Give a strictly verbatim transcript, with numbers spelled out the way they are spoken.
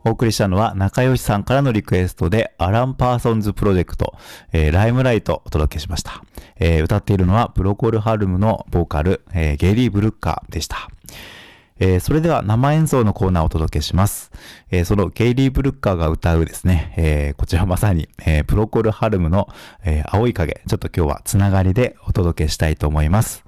お送りしたのは仲良しさんからのリクエストでアラン・パーソンズプロジェクト、えー、ライムライトをお届けしました。えー、歌っているのはプロコル・ハルムのボーカル、えー、ゲイリー・ブルッカーでした。えー、それでは生演奏のコーナーをお届けします。えー、そのゲイリー・ブルッカーが歌うですね、えー、こちらまさに、えー、プロコル・ハルムの、えー、青い影、ちょっと今日はつながりでお届けしたいと思います。